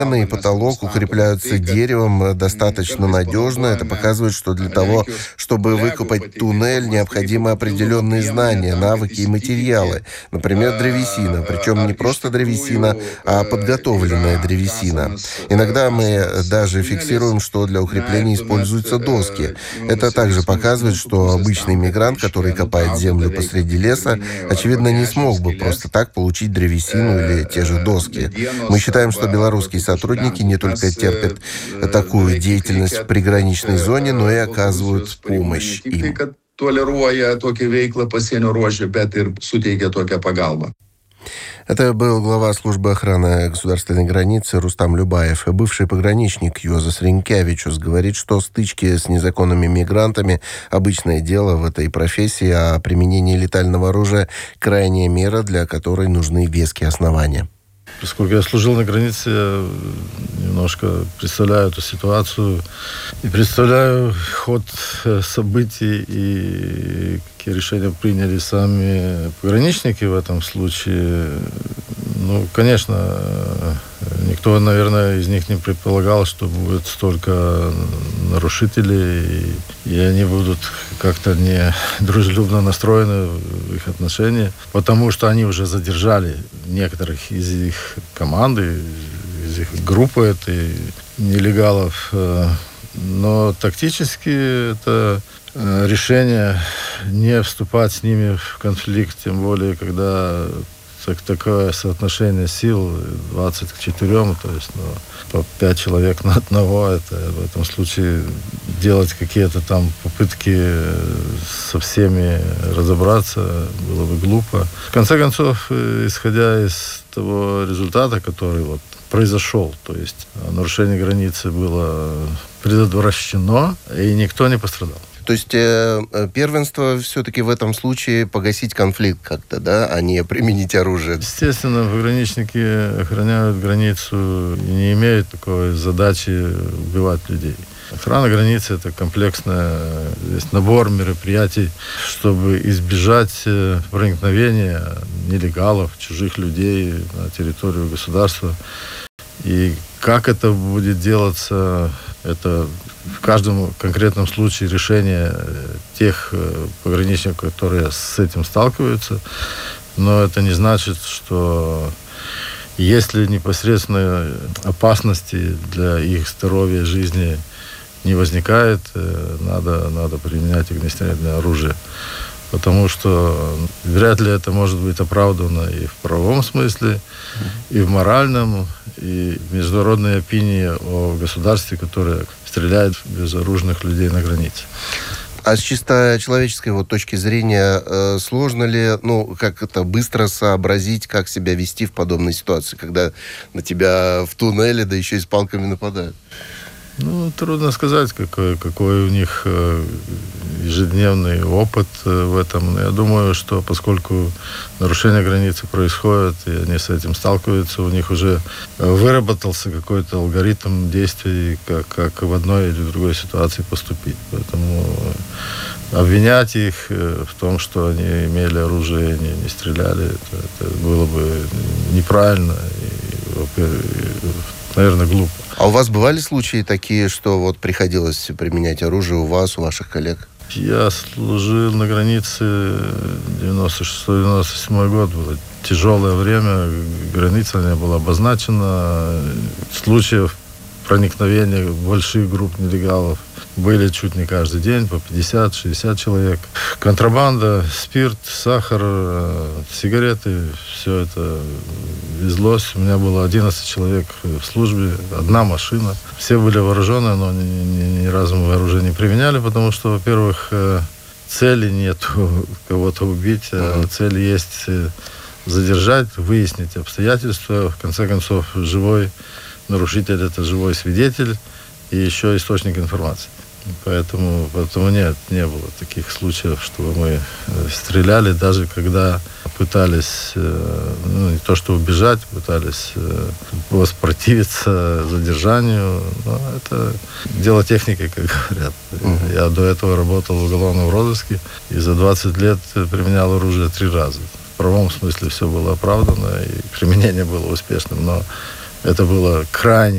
И потолок укрепляются деревом достаточно надежно. Это показывает, что для того, чтобы выкопать туннель, необходимы определенные знания, навыки и материалы. Например, древесина. Причем не просто древесина, а подготовленная древесина. Иногда мы даже фиксируем, что для укрепления используются доски. Это также показывает, что обычный мигрант, который копает землю посреди леса, очевидно, не смог бы просто так получить древесину или те же доски. Мы считаем, что белорусские сотрудники не только терпят такую деятельность в приграничной зоне, но и оказывают помощь им. Это был глава службы охраны государственной границы Рустам Любаев. Бывший пограничник Юозас Ринкевичус говорит, что стычки с незаконными мигрантами – обычное дело в этой профессии, а применение летального оружия – крайняя мера, для которой нужны веские основания. Поскольку я служил на границе, я немножко представляю эту ситуацию и представляю ход событий и какие решения приняли сами пограничники в этом случае. Ну, конечно, никто, наверное, из них не предполагал, что будет столько нарушителей, и они будут как-то не дружелюбно настроены в их отношении, потому что они уже задержали некоторых из их команды, из их группы этой нелегалов. Но тактически это решение не вступать с ними в конфликт, тем более, когда такое соотношение сил 20 к 4, то есть по 5 человек на одного, это в этом случае делать какие-то там попытки со всеми разобраться было бы глупо. В конце концов, исходя из того результата, который вот произошел, то есть нарушение границы было предотвращено, и никто не пострадал. То есть первенство все-таки в этом случае погасить конфликт как-то, да, а не применить оружие. Естественно, пограничники охраняют границу и не имеют такой задачи убивать людей. Охрана границы – это комплексный набор мероприятий, чтобы избежать проникновения нелегалов, чужих людей на территорию государства. И как это будет делаться, это в каждом конкретном случае решение тех пограничников, которые с этим сталкиваются. Но это не значит, что если непосредственно опасности для их здоровья, жизни не возникает, надо применять огнестрельное оружие. Потому что вряд ли это может быть оправдано и в правовом смысле, и в моральном, и в международной опинии о государстве, которое стреляет в безоружных людей на границе. А с чисто человеческой точки зрения, сложно ли, как это, быстро сообразить, как себя вести в подобной ситуации, когда на тебя в туннеле, да еще и с палками нападают? Трудно сказать, какой у них ежедневный опыт в этом. Я думаю, что поскольку нарушение границы происходит, и они с этим сталкиваются, у них уже выработался какой-то алгоритм действий, как в одной или в другой ситуации поступить. Поэтому обвинять их в том, что они имели оружие и не стреляли, это было бы неправильно и, наверное, глупо. А у вас бывали случаи такие, что приходилось применять оружие у вас, у ваших коллег? Я служил на границе 96-97 год. Было тяжелое время, граница не была обозначена. Случаев проникновения больших групп нелегалов были чуть не каждый день, по 50-60 человек. Контрабанда, спирт, сахар, сигареты, все это везлось. У меня было 11 человек в службе, одна машина. Все были вооружены, но ни разу мы оружие не применяли, потому что, во-первых, цели нет кого-то убить, а цель есть задержать, выяснить обстоятельства. В конце концов, живой нарушитель – это живой свидетель и еще источник информации. Поэтому нет, не было таких случаев, чтобы мы стреляли, даже когда пытались, не то что убежать, пытались воспротивиться задержанию. Но это дело техники, как говорят. Я до этого работал в уголовном розыске и за 20 лет применял оружие 3 раза. В правом смысле все было оправдано и применение было успешным, но это было крайне